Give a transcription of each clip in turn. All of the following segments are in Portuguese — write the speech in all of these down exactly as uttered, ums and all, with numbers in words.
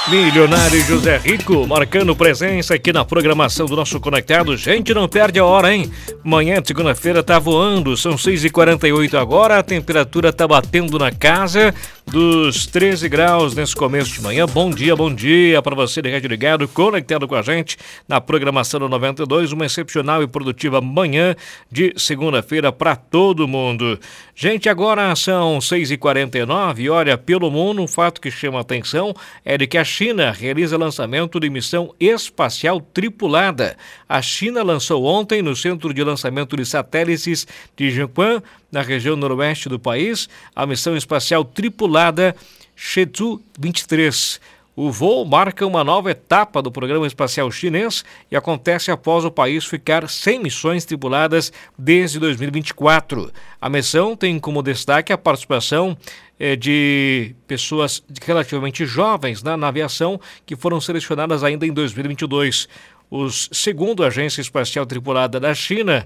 Milionário José Rico, marcando presença aqui na programação do nosso Conectado. Gente, não perde a hora, hein? Manhã de segunda-feira tá voando, são seis e quarenta e oito agora, a temperatura tá batendo na casa dos treze graus nesse começo de manhã. Bom dia, bom dia para você de rádio ligado, conectado com a gente na programação do noventa e dois, uma excepcional e produtiva manhã de segunda-feira para todo mundo. Gente, agora são seis e quarenta e nove e olha, pelo mundo, um fato que chama a atenção é de que a China realiza lançamento de missão espacial tripulada. A China lançou ontem no Centro de Lançamento de Satélites de Jiuquan, na região noroeste do país, a missão espacial tripulada Shenzhou vinte e três. O voo marca uma nova etapa do programa espacial chinês e acontece após o país ficar sem missões tripuladas desde dois mil e vinte e quatro. A missão tem como destaque a participação eh, de pessoas relativamente jovens na, na aviação que foram selecionadas ainda em dois mil e vinte e dois. Os, segundo a Agência Espacial Tripulada da China,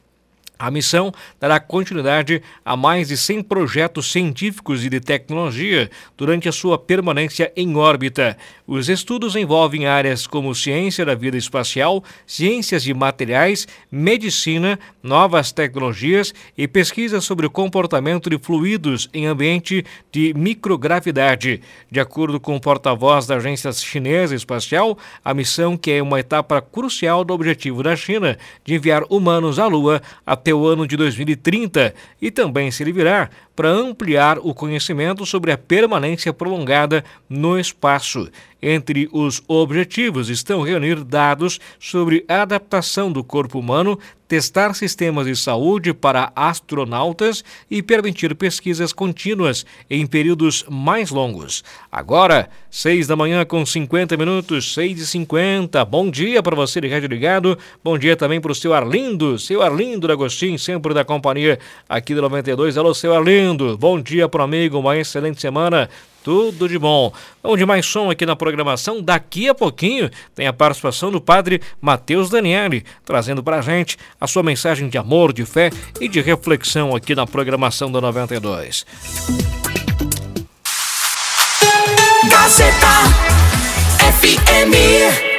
a missão dará continuidade a mais de cem projetos científicos e de tecnologia durante a sua permanência em órbita. Os estudos envolvem áreas como ciência da vida espacial, ciências de materiais, medicina, novas tecnologias e pesquisa sobre o comportamento de fluidos em ambiente de microgravidade. De acordo com o porta-voz da Agência Chinesa Espacial, a missão, que é uma etapa crucial do objetivo da China de enviar humanos à Lua até o ano de dois mil e trinta e também servirá para ampliar o conhecimento sobre a permanência prolongada no espaço. Entre os objetivos estão reunir dados sobre a adaptação do corpo humano, testar sistemas de saúde para astronautas e permitir pesquisas contínuas em períodos mais longos. Agora, seis da manhã com cinquenta minutos, seis e cinquenta. Bom dia para você de rádio ligado. Bom dia também para o seu Arlindo, seu Arlindo D'Agostinho, sempre da companhia aqui do noventa e dois. Alô, seu Arlindo. Bom dia para o amigo, uma excelente semana. Tudo de bom. Vamos de mais som aqui na programação. Daqui a pouquinho tem a participação do padre Matheus Daniele, trazendo pra gente a sua mensagem de amor, de fé e de reflexão aqui na programação da noventa e dois. Gazeta F M.